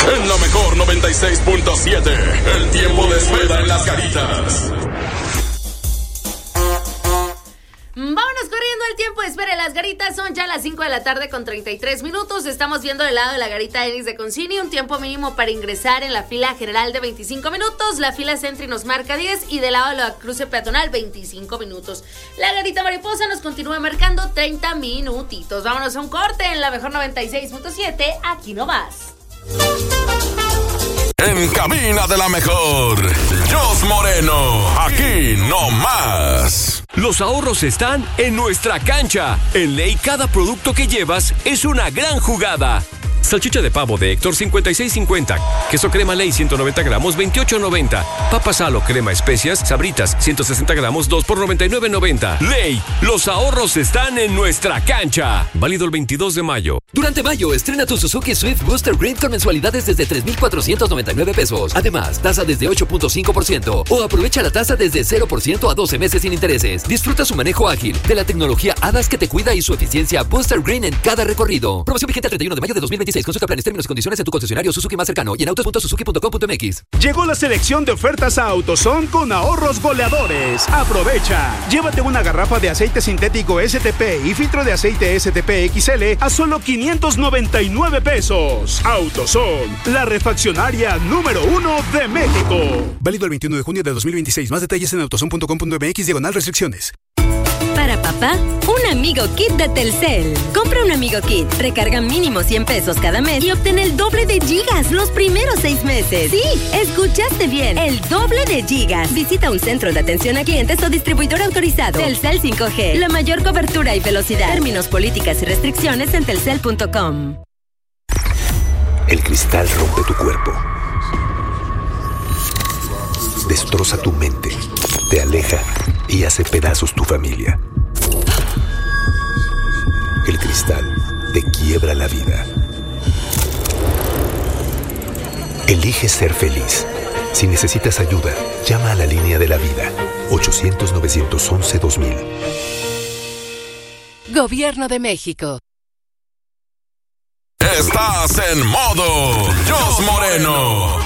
En la mejor 96.7, el tiempo de espera en las Garitas. Vámonos corriendo, el tiempo de espera en las Garitas. Son ya las 5 de la tarde con 33 minutos. Estamos viendo del lado de la Garita Enis de Concini un tiempo mínimo para ingresar en la fila general de 25 minutos. La fila Sentry nos marca 10 y del lado de la cruce peatonal 25 minutos. La Garita Mariposa nos continúa marcando 30 minutitos. Vámonos a un corte en la mejor 96.7. Aquí no vas. En cabina de la mejor, Jos Moreno, aquí no más. Los ahorros están en nuestra cancha. En Ley, cada producto que llevas es una gran jugada. Salchicha de pavo de Héctor, 56.50. Queso crema Ley, 190 gramos, 28.90. Papas Halo, crema especias, Sabritas, 160 gramos, 2 por 99.90. Ley, los ahorros están en nuestra cancha. Válido el 22 de mayo. Durante mayo, estrena tu Suzuki Swift Booster Green con mensualidades desde 3,499 pesos. Además, tasa desde 8.5% o aprovecha la tasa desde 0% a 12 meses sin intereses. Disfruta su manejo ágil de la tecnología ADAS que te cuida y su eficiencia Booster Green en cada recorrido. Promoción vigente al 31 de mayo de 2026. Consulta planes, términos y condiciones en tu concesionario Suzuki más cercano y en autos.suzuki.com.mx. Llegó la selección de ofertas a AutoZone con ahorros goleadores. Aprovecha. Llévate una garrafa de aceite sintético STP y filtro de aceite STP XL a solo 599 pesos. AutoZone, la refaccionaria número 1 de México. Válido el 21 de junio de 2026. Más detalles en autozone.com.mx/restricciones. Para papá, un amigo kit de Telcel. Compra un amigo kit, recarga mínimo 100 pesos cada mes y obtén el doble de gigas los primeros 6 meses. Sí, escuchaste bien, el doble de gigas. Visita un centro de atención a clientes o distribuidor autorizado. Telcel 5G, la mayor cobertura y velocidad. Términos, políticas y restricciones en telcel.com. El cristal rompe tu cuerpo, destroza tu mente, te aleja y hace pedazos tu familia. El cristal te quiebra la vida. Elige ser feliz. Si necesitas ayuda, llama a la línea de la vida. 800-911-2000. Gobierno de México. Estás en modo Jos Moreno.